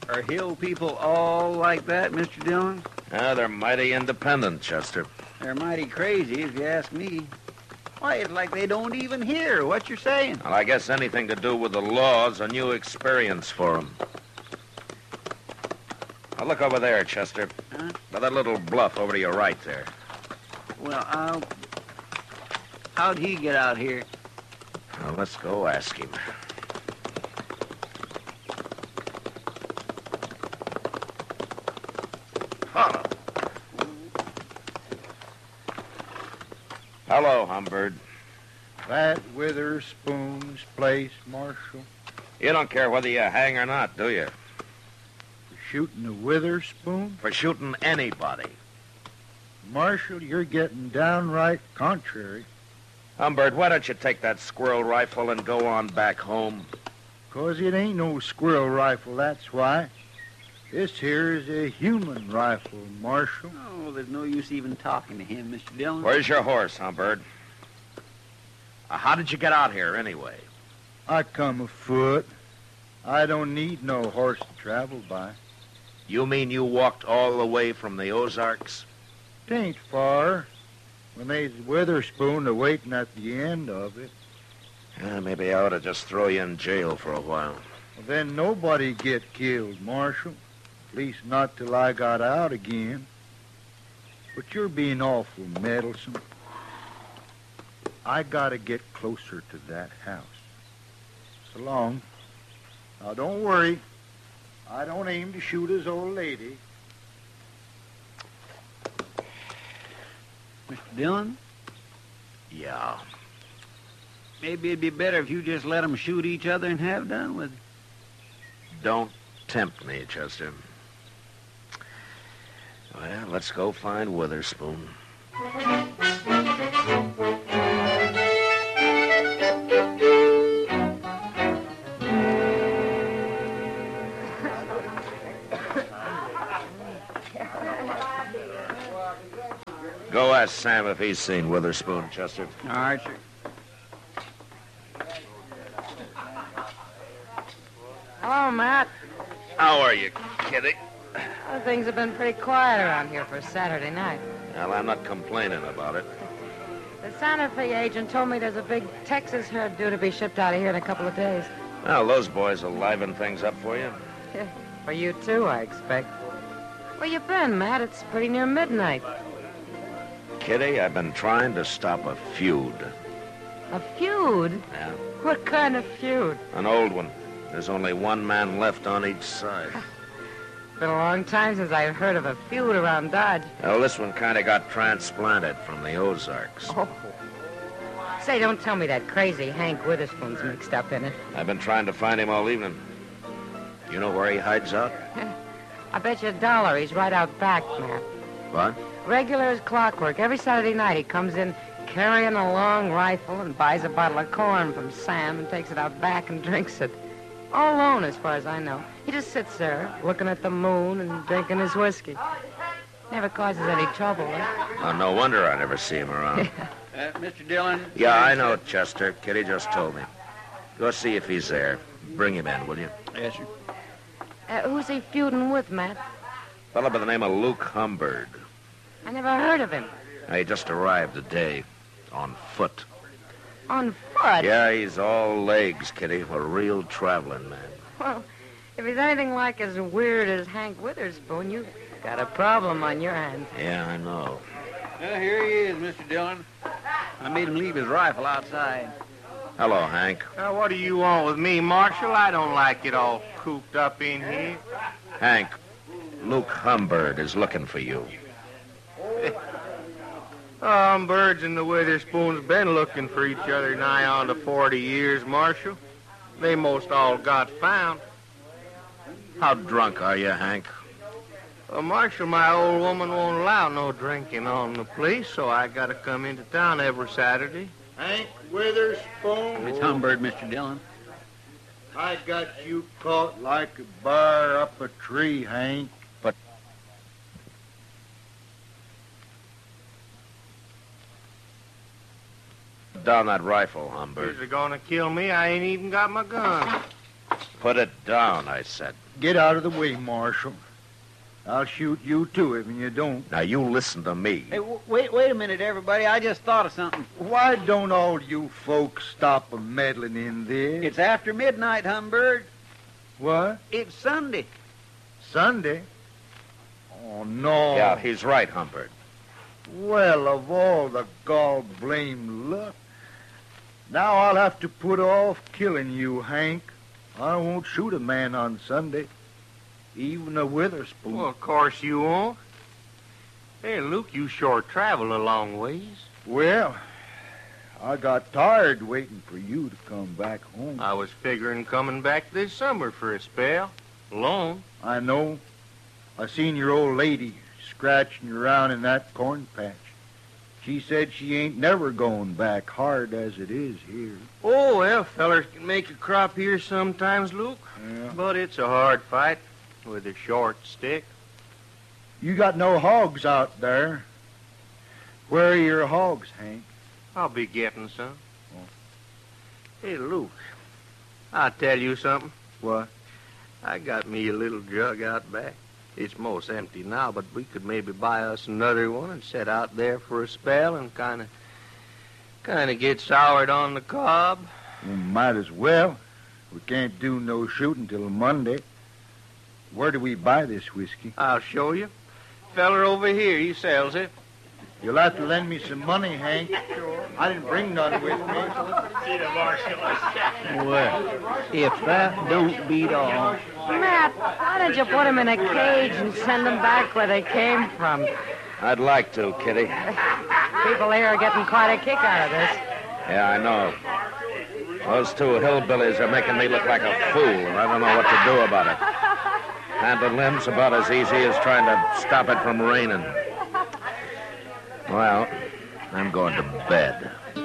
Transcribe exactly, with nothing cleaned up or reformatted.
Are hill people all like that, Mister Dillon? Ah, they're mighty independent, Chester. They're mighty crazy, if you ask me. Why, it's like they don't even hear what you're saying. Well, I guess anything to do with the law is a new experience for them. Now, look over there, Chester. Huh? By that little bluff over to your right there. Well, uh, how'd he get out here? Well, let's go ask him. Hello. Hello, Humbird. That Witherspoon's place, Marshal? You don't care whether you hang or not, do you? For shooting the Witherspoon? For shooting anybody. Marshal, you're getting downright contrary. Humbird, why don't you take that squirrel rifle and go on back home? 'Cause it ain't no squirrel rifle, that's why. This here is a human rifle, Marshal. Oh, there's no use even talking to him, Mister Dillon. Where's your horse, Humbird? Uh, how did you get out here, anyway? I come afoot. I don't need no horse to travel by. You mean you walked all the way from the Ozarks? Tain't far. When they's Witherspoon a-waiting at the end of it. Yeah, maybe I ought to just throw you in jail for a while. Well, then nobody get killed, Marshal. At least not till I got out again. But you're being awful meddlesome. I gotta get closer to that house. So long. Now, don't worry. I don't aim to shoot his old lady. Mister Dillon, Yeah. maybe it'd be better if you just let them shoot each other and have done with it. Don't tempt me, Chester. Well, let's go find Witherspoon. Go ask Sam if he's seen Witherspoon, Chester. All right, sir. Hello, Matt. How are you, Kitty? Well, things have been pretty quiet around here for Saturday night. Well, I'm not complaining about it. The Santa Fe agent told me there's a big Texas herd due to be shipped out of here in a couple of days. Well, those boys will liven things up for you. For you, too, I expect. Where you been, Matt? It's pretty near midnight. Kitty, I've been trying to stop a feud. A feud? Yeah, What kind of feud? an old one. There's only one man left on each side. It's been a long time since I've heard of a feud around Dodge. Well, this one kind of got transplanted from the Ozarks. Oh. Say, don't tell me that crazy Hank Witherspoon's mixed up in it. I've been trying to find him all evening. You know where he hides out? I bet you a dollar he's right out back, Matt. What? Regular as clockwork. Every Saturday night he comes in carrying a long rifle and buys a bottle of corn from Sam and takes it out back and drinks it. All alone, as far as I know. He just sits there, looking at the moon and drinking his whiskey. Never causes any trouble, eh? Oh, no wonder I never see him around. Uh, Mister Dillon? Yeah, I know, Chester. Kitty just told me. Go see if he's there. Bring him in, will you? Yes, sir. Uh, who's he feuding with, Matt? Fellow by the name of Luke Humbird. I never heard of him. He just arrived today. On foot. On foot? Yeah, he's all legs, Kitty. A real traveling man. Well, if he's anything like as weird as Hank Witherspoon, you've got a problem on your hands. Yeah, I know. Well, here he is, Mister Dillon. I made him leave his rifle outside. Hello, Hank. Uh, what do you want with me, Marshal? I don't like it all cooped up in here. Hank, Luke Humbird is looking for you. Um, Birds and the Witherspoons been looking for each other nigh on to forty years, Marshal. They most all got found. How drunk are you, Hank? Well, Marshal, my old woman won't allow no drinking on the police, so I gotta come into town every Saturday. Hank Witherspoon. It's Humbird, Mister Dillon. I got you caught like a bar up a tree, Hank. Down that rifle, Humbird. If you're gonna kill me, I ain't even got my gun. Put it down, I said. Get out of the way, Marshal. I'll shoot you, too, if you don't. Now, you listen to me. Hey, w- wait, wait a minute, everybody. I just thought of something. Why don't all you folks stop a meddling in this? It's after midnight, Humbird. What? It's Sunday. Sunday? Oh, no. Yeah, he's right, Humbird. Well, of all the gall-blamed luck. Now I'll have to put off killing you, Hank. I won't shoot a man on Sunday, even a Witherspoon. Well, of course you won't. Hey, Luke, you sure travel a long ways. Well, I got tired waiting for you to come back home. I was figuring coming back this summer for a spell. Alone. I know. I seen your old lady scratching around in that corn patch. She said she ain't never going back, hard as it is here. Oh, well, fellers can make a crop here sometimes, Luke. Yeah. But it's a hard fight with a short stick. You got no hogs out there. Where are your hogs, Hank? I'll be getting some. Oh. Hey, Luke, I'll tell you something. What? I got me a little jug out back. It's most empty now, but we could maybe buy us another one and set out there for a spell and kind of kind of get soured on the cob. Well, might as well. We can't do no shooting till Monday. Where do we buy this whiskey? I'll show you. Feller over here, he sells it. You'll have to lend me some money, Hank. I didn't bring none with me. Well, if that don't beat all. Matt, why don't you put them in a cage and send them back where they came from? I'd like to, Kitty. People here are getting quite a kick out of this. Yeah, I know. Those two hillbillies are making me look like a fool, and I don't know what to do about it. Handling limbs about as easy as trying to stop it from raining. Well, I'm going to bed.